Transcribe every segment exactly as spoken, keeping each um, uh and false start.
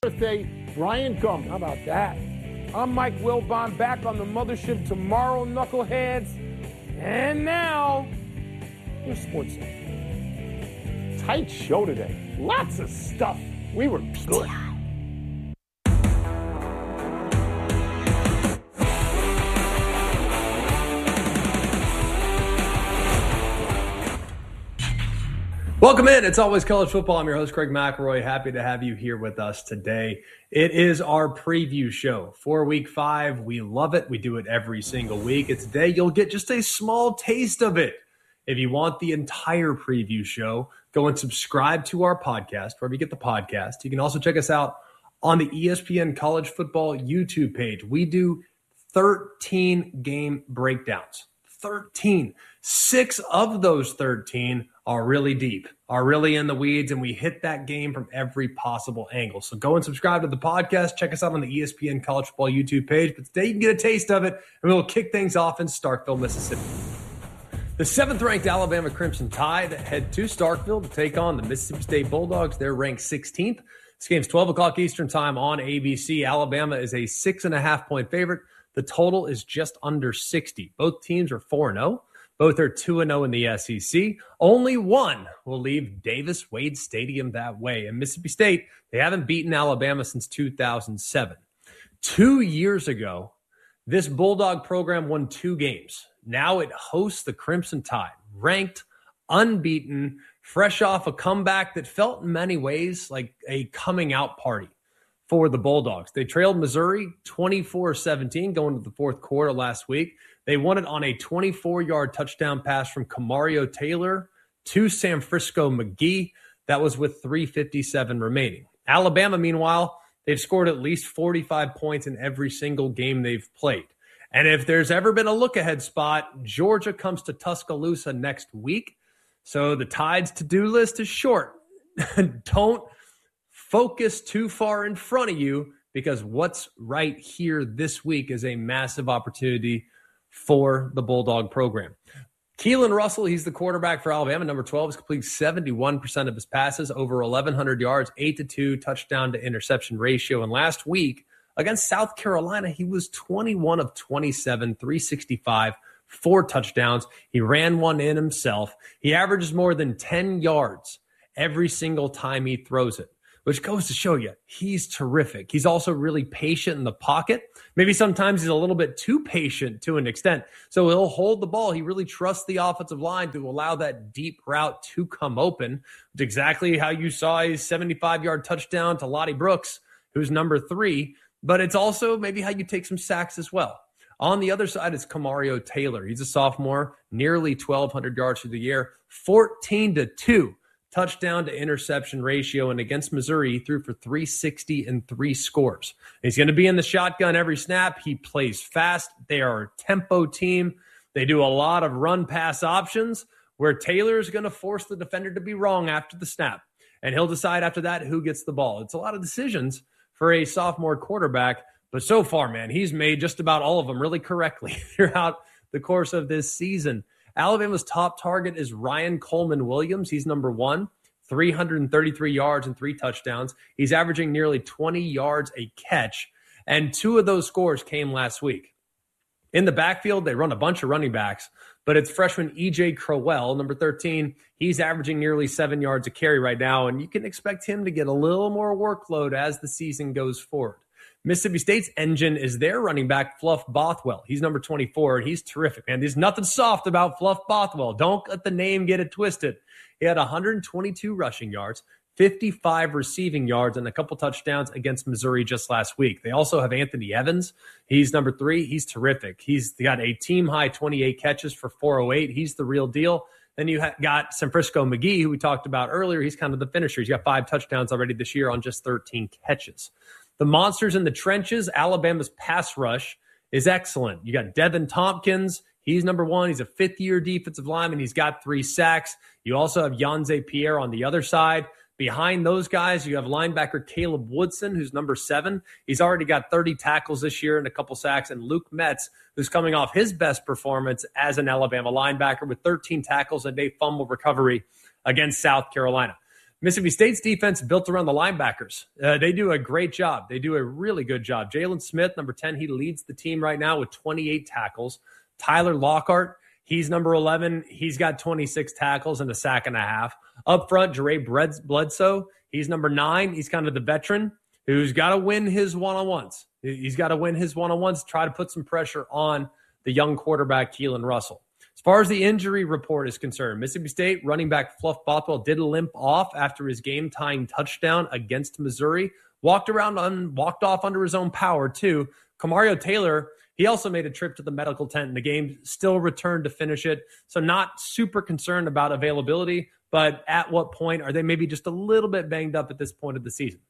birthday, Brian Gumby. How about that? I'm Mike Wilbon, back on the mothership tomorrow, knuckleheads. And now, your sports center. Tight show today. Lots of stuff. We were good. Welcome in. It's always college football. I'm your host, Craig McElroy. Happy to have you here with us today. It is our preview show for week five. We love it. We do it every single week. It's today you'll get just a small taste of it. If you want the entire preview show, go and subscribe to our podcast, wherever you get the podcast. You can also check us out on the E S P N College Football YouTube page. We do thirteen game breakdowns. thirteen. Six of those thirteen are really deep, are really in the weeds, and we hit that game from every possible angle. So go and subscribe to the podcast. Check us out on the E S P N College Football YouTube page. But today you can get a taste of it, and we'll kick things off in Starkville, Mississippi. The seventh-ranked Alabama Crimson Tide head to Starkville to take on the Mississippi State Bulldogs. They're ranked sixteenth. This game's twelve o'clock Eastern time on A B C. Alabama is a six and a half point favorite. The total is just under sixty. Both teams are four and oh. Both are two and oh in the S E C. Only one will leave Davis-Wade Stadium that way. And Mississippi State, they haven't beaten Alabama since two thousand seven. Two years ago, this Bulldog program won two games. Now it hosts the Crimson Tide, ranked, unbeaten, fresh off a comeback that felt in many ways like a coming out party for the Bulldogs. They trailed Missouri twenty-four seventeen going into the fourth quarter last week. They won it on a twenty-four-yard touchdown pass from Camario Taylor to Sam Frisco McGee. That was with three fifty-seven remaining. Alabama, meanwhile, they've scored at least forty-five points in every single game they've played. And if there's ever been a look-ahead spot, Georgia comes to Tuscaloosa next week. So the Tide's to-do list is short. Don't focus too far in front of you, because what's right here this week is a massive opportunity for the Bulldog program. Keelan Russell, he's the quarterback for Alabama, number twelve. He's completed seventy-one percent of his passes, over eleven hundred yards, eight to two touchdown to interception ratio. And last week against South Carolina, he was twenty-one of twenty-seven, three sixty-five, four touchdowns. He ran one in himself. He averages more than ten yards every single time he throws it, which goes to show you he's terrific. He's also really patient in the pocket. Maybe sometimes he's a little bit too patient to an extent. So he'll hold the ball. He really trusts the offensive line to allow that deep route to come open. It's exactly how you saw his seventy-five-yard touchdown to Lottie Brooks, who's number three. But it's also maybe how you take some sacks as well. On the other side is Camario Taylor. He's a sophomore, nearly twelve hundred yards through the year, fourteen to two. Touchdown to interception ratio, and against Missouri, he threw for three sixty and three scores. He's going to be in the shotgun every snap. He plays fast. They are a tempo team. They do a lot of run-pass options where Taylor is going to force the defender to be wrong after the snap, and he'll decide after that who gets the ball. It's a lot of decisions for a sophomore quarterback, but so far, man, he's made just about all of them really correctly throughout the course of this season. Alabama's top target is Ryan Coleman Williams. He's number one, three hundred thirty-three yards and three touchdowns. He's averaging nearly twenty yards a catch, and two of those scores came last week. In the backfield, they run a bunch of running backs, but it's freshman E J Crowell, number thirteen. He's averaging nearly seven yards a carry right now, and you can expect him to get a little more workload as the season goes forward. Mississippi State's engine is their running back, Fluff Bothwell. He's number twenty-four, and he's terrific, man. There's nothing soft about Fluff Bothwell. Don't let the name get it twisted. He had one hundred twenty-two rushing yards, fifty-five receiving yards, and a couple touchdowns against Missouri just last week. They also have Anthony Evans. He's number three. He's terrific. He's got a team-high twenty-eight catches for four oh eight. He's the real deal. Then you got Sam Frisco McGee, who we talked about earlier. He's kind of the finisher. He's got five touchdowns already this year on just thirteen catches. The monsters in the trenches, Alabama's pass rush is excellent. You got Devin Tompkins. He's number one. He's a fifth-year defensive lineman. He's got three sacks. You also have Yanze Pierre on the other side. Behind those guys, you have linebacker Caleb Woodson, who's number seven. He's already got thirty tackles this year and a couple sacks. And Luke Metz, who's coming off his best performance as an Alabama linebacker with thirteen tackles and a fumble recovery against South Carolina. Mississippi State's defense built around the linebackers. Uh, they do a great job. They do a really good job. Jalen Smith, number ten, he leads the team right now with twenty-eight tackles. Tyler Lockhart, he's number eleven. He's got twenty-six tackles and a sack and a half. Up front, Jere Bledsoe, he's number nine. He's kind of the veteran who's got to win his one-on-ones. He's got to win his one-on-ones, try to put some pressure on the young quarterback, Keelan Russell. As far as the injury report is concerned, Mississippi State running back Fluff Bothwell did limp off after his game-tying touchdown against Missouri. Walked around and walked off under his own power, too. Kamario Taylor, he also made a trip to the medical tent in the game, still returned to finish it. So not super concerned about availability, but at what point are they maybe just a little bit banged up at this point of the season?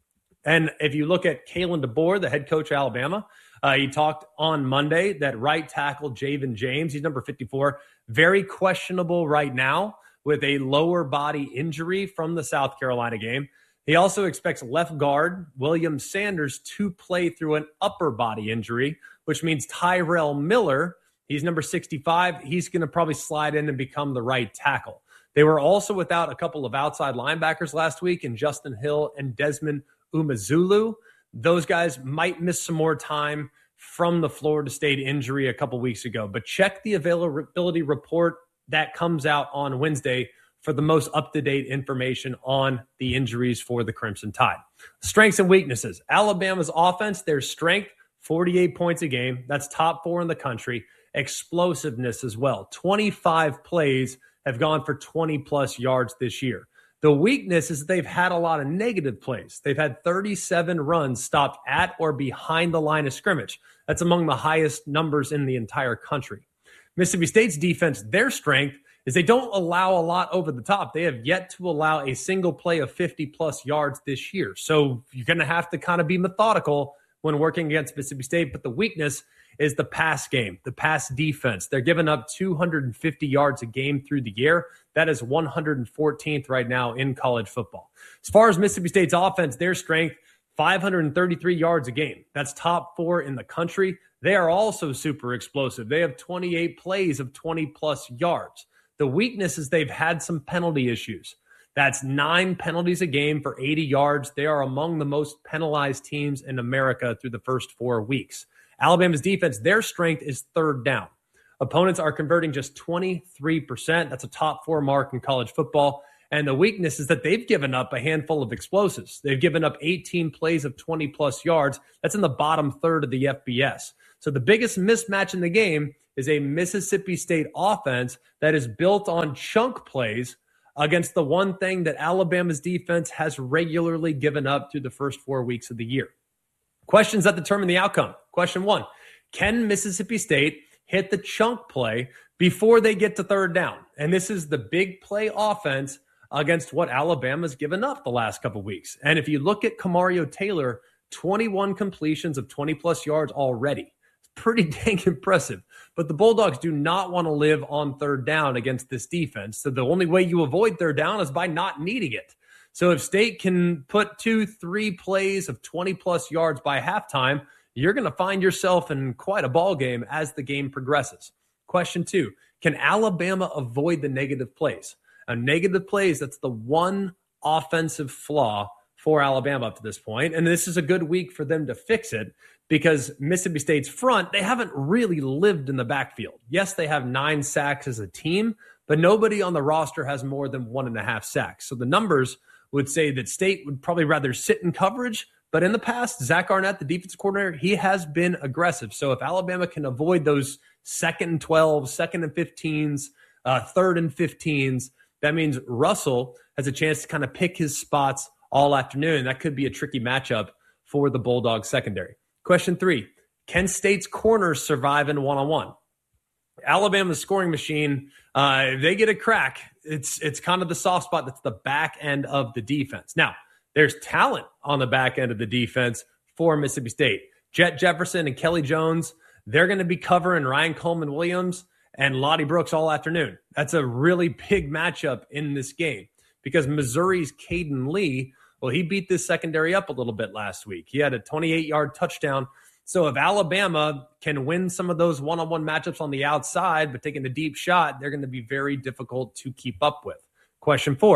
And if you look at Kalen DeBoer, the head coach of Alabama, uh, he talked on Monday that right tackle Javen James, he's number fifty-four, very questionable right now with a lower body injury from the South Carolina game. He also expects left guard William Sanders to play through an upper body injury, which means Tyrell Miller, he's number sixty-five, he's going to probably slide in and become the right tackle. They were also without a couple of outside linebackers last week in Justin Hill and Desmond Umazulu. Those guys might miss some more time from the Florida State injury a couple weeks ago. But check the availability report that comes out on Wednesday for the most up-to-date information on the injuries for the Crimson Tide. Strengths and weaknesses. Alabama's offense, their strength, forty-eight points a game. That's top four in the country. Explosiveness as well. twenty-five plays have gone for twenty-plus yards this year. The weakness is that they've had a lot of negative plays. They've had thirty-seven runs stopped at or behind the line of scrimmage. That's among the highest numbers in the entire country. Mississippi State's defense, their strength is they don't allow a lot over the top. They have yet to allow a single play of fifty-plus yards this year. So you're going to have to kind of be methodical when working against Mississippi State. But the weakness is the pass game, the pass defense. They're giving up two hundred fifty yards a game through the year. That is one hundred fourteenth right now in college football. As far as Mississippi State's offense, their strength, five hundred thirty-three yards a game. That's top four in the country. They are also super explosive. They have twenty-eight plays of twenty-plus yards. The weakness is they've had some penalty issues. That's nine penalties a game for eighty yards. They are among the most penalized teams in America through the first four weeks. Alabama's defense, their strength is third down. Opponents are converting just twenty-three percent. That's a top four mark in college football. And the weakness is that they've given up a handful of explosives. They've given up eighteen plays of twenty-plus yards. That's in the bottom third of the F B S. So the biggest mismatch in the game is a Mississippi State offense that is built on chunk plays against the one thing that Alabama's defense has regularly given up through the first four weeks of the year. Questions that determine the outcome. Question one, can Mississippi State hit the chunk play before they get to third down? And this is the big play offense against what Alabama's given up the last couple weeks. And if you look at Kamario Taylor, twenty-one completions of twenty-plus yards already. It's pretty dang impressive. But the Bulldogs do not want to live on third down against this defense. So the only way you avoid third down is by not needing it. So if State can put two, three plays of twenty-plus yards by halftime, you're going to find yourself in quite a ball game as the game progresses. Question two, can Alabama avoid the negative plays? A negative plays, that's the one offensive flaw for Alabama up to this point. And this is a good week for them to fix it because Mississippi State's front, they haven't really lived in the backfield. Yes, they have nine sacks as a team, but nobody on the roster has more than one and a half sacks. So the numbers would say that State would probably rather sit in coverage. But in the past, Zach Arnett, the defensive coordinator, he has been aggressive. So if Alabama can avoid those second and twelve, second and fifteens, uh, third and fifteens, that means Russell has a chance to kind of pick his spots all afternoon. That could be a tricky matchup for the Bulldogs secondary. Question three, can State's corners survive in one-on-one? Alabama's scoring machine, uh, they get a crack. It's, it's kind of the soft spot that's the back end of the defense. Now, there's talent on the back end of the defense for Mississippi State. Jet Jefferson and Kelly Jones, they're going to be covering Ryan Coleman Williams and Lottie Brooks all afternoon. That's a really big matchup in this game because Missouri's Caden Lee, well, he beat this secondary up a little bit last week. He had a twenty-eight-yard touchdown. So if Alabama can win some of those one-on-one matchups on the outside but taking a deep shot, they're going to be very difficult to keep up with. Question four,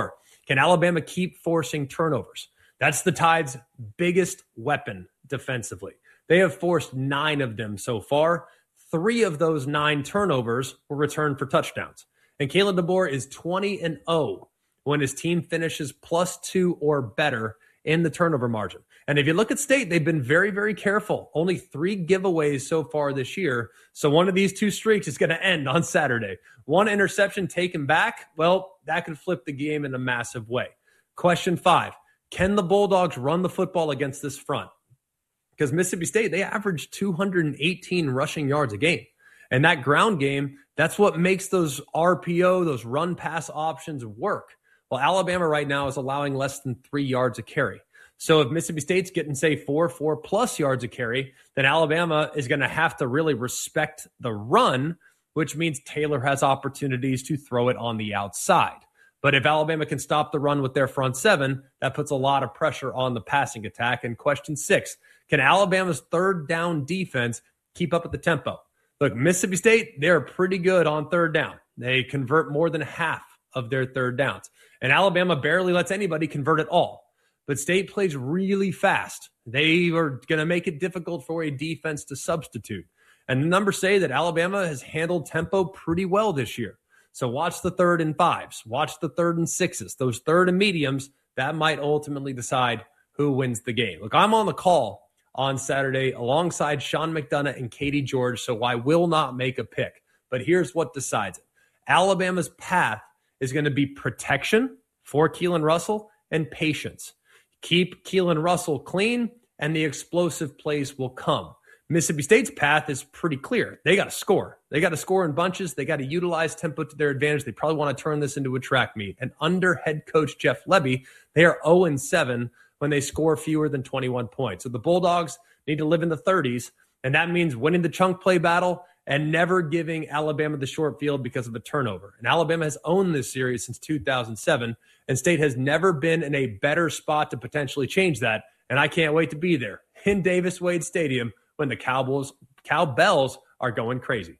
Can Alabama keep forcing turnovers? That's the Tide's biggest weapon defensively. They have forced nine of them so far. Three of those nine turnovers were returned for touchdowns. And Kalen DeBoer is twenty and oh when his team finishes plus two or better in the turnover margin. And if you look at State, they've been very, very careful. Only three giveaways so far this year. So one of these two streaks is going to end on Saturday. One interception taken back, well, that could flip the game in a massive way. Question five, can the Bulldogs run the football against this front? Because Mississippi State, they average two hundred eighteen rushing yards a game. And that ground game, that's what makes those R P O, those run pass options work. Well, Alabama right now is allowing less than three yards a carry. So if Mississippi State's getting, say, four, four plus yards a carry, then Alabama is going to have to really respect the run, which means Taylor has opportunities to throw it on the outside. But if Alabama can stop the run with their front seven, that puts a lot of pressure on the passing attack. And question six, can Alabama's third down defense keep up with the tempo? Look, Mississippi State, they're pretty good on third down. They convert more than half of their third downs. And Alabama barely lets anybody convert at all. But State plays really fast. They are going to make it difficult for a defense to substitute. And the numbers say that Alabama has handled tempo pretty well this year. So watch the third and fives. Watch the third and sixes. Those third and mediums, that might ultimately decide who wins the game. Look, I'm on the call on Saturday alongside Sean McDonough and Katie George, so I will not make a pick. But here's what decides it. Alabama's path is going to be protection for Keelan Russell and patience. Keep Keelan Russell clean, and the explosive plays will come. Mississippi State's path is pretty clear. They got to score. They got to score in bunches. They got to utilize tempo to their advantage. They probably want to turn this into a track meet. And under head coach Jeff Lebby, they are oh and seven when they score fewer than twenty-one points. So the Bulldogs need to live in the thirties, and that means winning the chunk play battle and never giving Alabama the short field because of a turnover. And Alabama has owned this series since two thousand seven, and State has never been in a better spot to potentially change that. And I can't wait to be there in Davis Wade Stadium when the Cowboys, Cowbells are going crazy.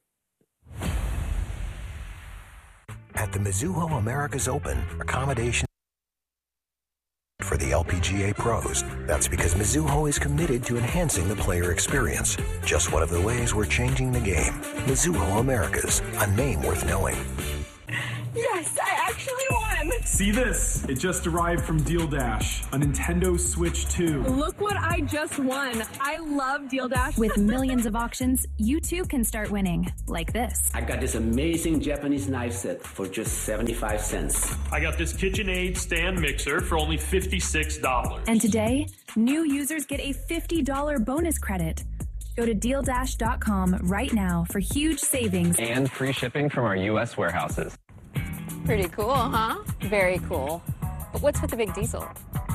At the Mizuho America's Open, accommodation for the L P G A pros. That's because Mizuho is committed to enhancing the player experience. Just one of the ways we're changing the game. Mizuho Americas, a name worth knowing. Yes, I actually won! See this? It just arrived from Deal Dash, a Nintendo Switch two. Look what I just won. I love Deal Dash. With millions of auctions, you too can start winning, like this. I got this amazing Japanese knife set for just seventy-five cents. I got this KitchenAid stand mixer for only fifty-six dollars. And today, new users get a fifty dollars bonus credit. Go to deal dash dot com right now for huge savings and free shipping from our U S warehouses. Pretty cool, huh? Very cool. But what's with the big diesel?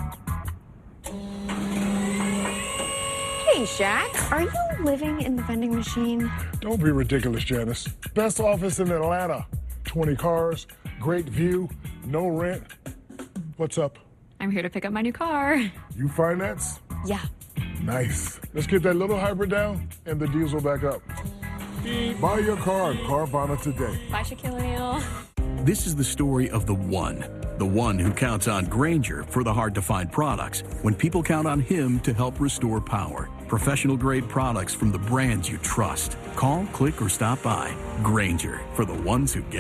Hey, Shaq, are you living in the vending machine? Don't be ridiculous, Janice. Best office in Atlanta. twenty cars, great view, no rent. What's up? I'm here to pick up my new car. You finance? Yeah. Nice. Let's get that little hybrid down and the diesel back up. Buy your car on Carvana today. Bye, Shaquille O'Neal. This is the story of the one. The one who counts on Grainger for the hard-to-find products when people count on him to help restore power. Professional-grade products from the brands you trust. Call, click, or stop by. Grainger, for the ones who get